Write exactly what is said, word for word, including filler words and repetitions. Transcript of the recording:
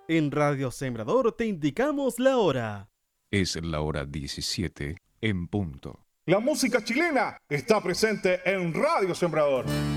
En Radio Sembrador te indicamos la hora. Es la hora diecisiete en punto. La música chilena está presente en Radio Sembrador.